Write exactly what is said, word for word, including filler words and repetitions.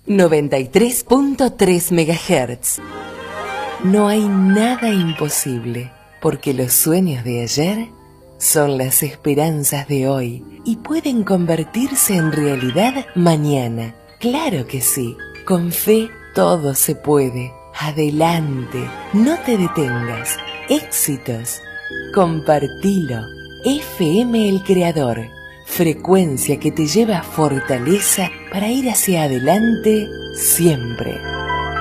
noventa y tres punto tres megahertz. No hay nada imposible, porque los sueños de ayer son las esperanzas de hoy y pueden convertirse en realidad mañana. Claro que sí, con fe todo se puede. Adelante, no te detengas. Éxitos, compartilo. F M El Creador, frecuencia que te lleva a fortaleza para ir hacia adelante siempre.